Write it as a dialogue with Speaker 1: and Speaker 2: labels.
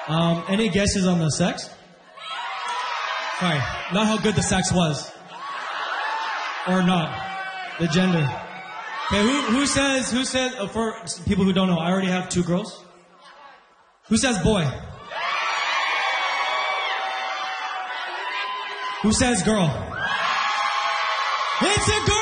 Speaker 1: Any guesses on the sex? Sorry, not how good the sex was. Or not. The gender. Okay, who says, for people who don't know, I already have 2 girls. Who says boy? Who says girl? It's a girl!